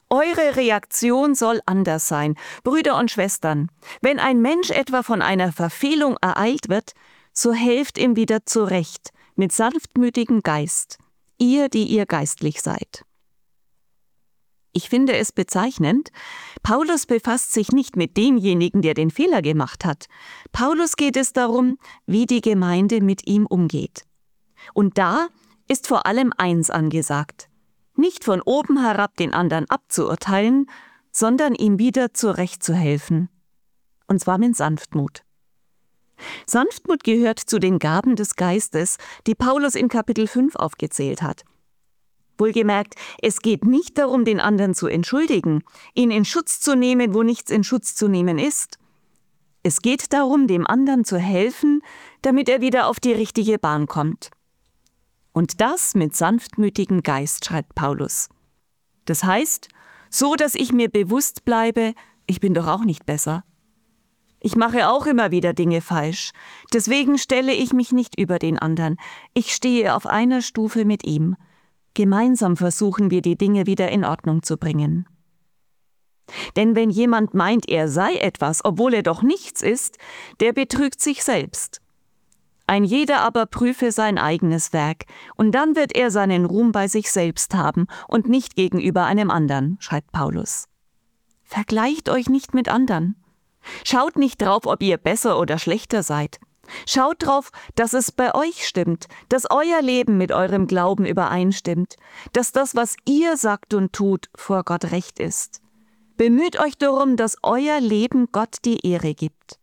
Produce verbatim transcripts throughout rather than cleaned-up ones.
Eure Reaktion soll anders sein. Brüder und Schwestern, wenn ein Mensch etwa von einer Verfehlung ereilt wird, so helft ihm wieder zurecht, mit sanftmütigem Geist, ihr, die ihr geistlich seid. Ich finde es bezeichnend, Paulus befasst sich nicht mit demjenigen, der den Fehler gemacht hat. Paulus geht es darum, wie die Gemeinde mit ihm umgeht. Und da ist vor allem eins angesagt: Nicht von oben herab den anderen abzuurteilen, sondern ihm wieder zurechtzuhelfen. Und zwar mit Sanftmut. Sanftmut gehört zu den Gaben des Geistes, die Paulus in Kapitel fünf aufgezählt hat. Wohlgemerkt, es geht nicht darum, den anderen zu entschuldigen, ihn in Schutz zu nehmen, wo nichts in Schutz zu nehmen ist. Es geht darum, dem anderen zu helfen, damit er wieder auf die richtige Bahn kommt. Und das mit sanftmütigem Geist, schreibt Paulus. Das heißt, so dass ich mir bewusst bleibe, ich bin doch auch nicht besser. Ich mache auch immer wieder Dinge falsch. Deswegen stelle ich mich nicht über den anderen. Ich stehe auf einer Stufe mit ihm. Gemeinsam versuchen wir, die Dinge wieder in Ordnung zu bringen. Denn wenn jemand meint, er sei etwas, obwohl er doch nichts ist, der betrügt sich selbst. Ein jeder aber prüfe sein eigenes Werk, und dann wird er seinen Ruhm bei sich selbst haben und nicht gegenüber einem anderen, schreibt Paulus. Vergleicht euch nicht mit anderen. Schaut nicht drauf, ob ihr besser oder schlechter seid. Schaut drauf, dass es bei euch stimmt, dass euer Leben mit eurem Glauben übereinstimmt, dass das, was ihr sagt und tut, vor Gott recht ist. Bemüht euch darum, dass euer Leben Gott die Ehre gibt.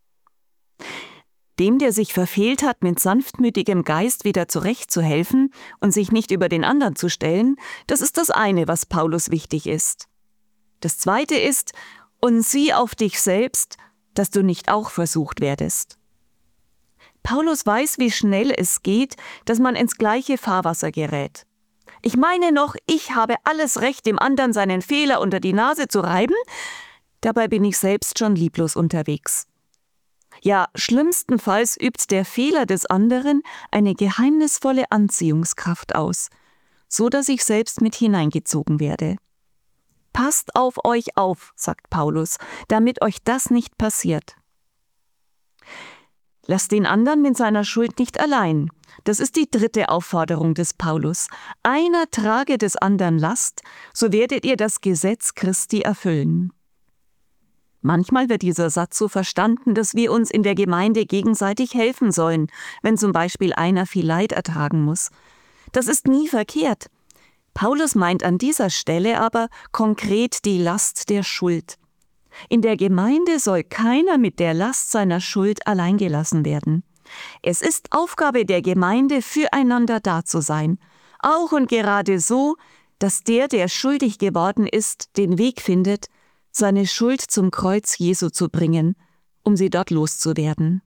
Dem, der sich verfehlt hat, mit sanftmütigem Geist wieder zurechtzuhelfen und sich nicht über den anderen zu stellen, das ist das eine, was Paulus wichtig ist. Das zweite ist: Und sieh auf dich selbst, dass du nicht auch versucht werdest. Paulus weiß, wie schnell es geht, dass man ins gleiche Fahrwasser gerät. Ich meine noch, ich habe alles Recht, dem anderen seinen Fehler unter die Nase zu reiben, dabei bin ich selbst schon lieblos unterwegs. Ja, schlimmstenfalls übt der Fehler des anderen eine geheimnisvolle Anziehungskraft aus, so dass ich selbst mit hineingezogen werde. Passt auf euch auf, sagt Paulus, damit euch das nicht passiert. Lasst den anderen mit seiner Schuld nicht allein. Das ist die dritte Aufforderung des Paulus. Einer trage des anderen Last, so werdet ihr das Gesetz Christi erfüllen. Manchmal wird dieser Satz so verstanden, dass wir uns in der Gemeinde gegenseitig helfen sollen, wenn zum Beispiel einer viel Leid ertragen muss. Das ist nie verkehrt. Paulus meint an dieser Stelle aber konkret die Last der Schuld. In der Gemeinde soll keiner mit der Last seiner Schuld alleingelassen werden. Es ist Aufgabe der Gemeinde, füreinander da zu sein, auch und gerade so, dass der, der schuldig geworden ist, den Weg findet, seine Schuld zum Kreuz Jesu zu bringen, um sie dort loszuwerden.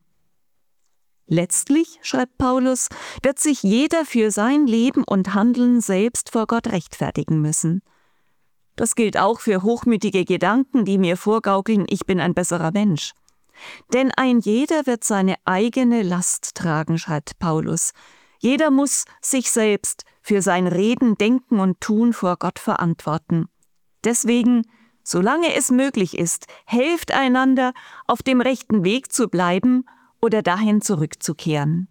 Letztlich, schreibt Paulus, wird sich jeder für sein Leben und Handeln selbst vor Gott rechtfertigen müssen. Das gilt auch für hochmütige Gedanken, die mir vorgaukeln, ich bin ein besserer Mensch. Denn ein jeder wird seine eigene Last tragen, schreibt Paulus. Jeder muss sich selbst für sein Reden, Denken und Tun vor Gott verantworten. Deswegen, solange es möglich ist, helft einander, auf dem rechten Weg zu bleiben oder dahin zurückzukehren.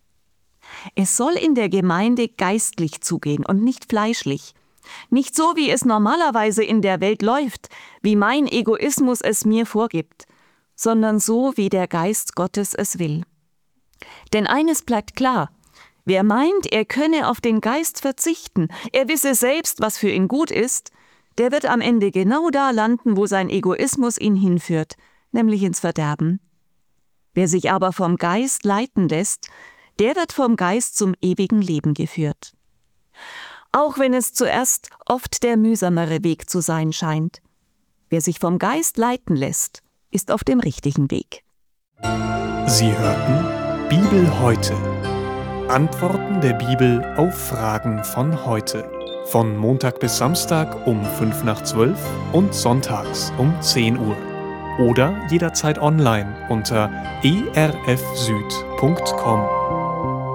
Es soll in der Gemeinde geistlich zugehen und nicht fleischlich. Nicht so, wie es normalerweise in der Welt läuft, wie mein Egoismus es mir vorgibt, sondern so, wie der Geist Gottes es will. Denn eines bleibt klar: Wer meint, er könne auf den Geist verzichten, er wisse selbst, was für ihn gut ist, der wird am Ende genau da landen, wo sein Egoismus ihn hinführt, nämlich ins Verderben. Wer sich aber vom Geist leiten lässt, der wird vom Geist zum ewigen Leben geführt. Auch wenn es zuerst oft der mühsamere Weg zu sein scheint. Wer sich vom Geist leiten lässt, ist auf dem richtigen Weg. Sie hörten Bibel heute. Antworten der Bibel auf Fragen von heute. Von Montag bis Samstag um fünf nach zwölf und sonntags um zehn Uhr. Oder jederzeit online unter e r f süd punkt com.